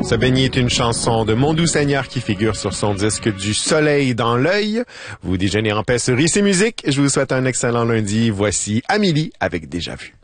Se baigner est une chanson de Mon Doux Seigneur qui figure sur son disque Du Soleil dans l'œil. Vous déjeunez en paix sur Ici Musique. Je vous souhaite un excellent lundi. Voici Amélie avec Déjà Vu.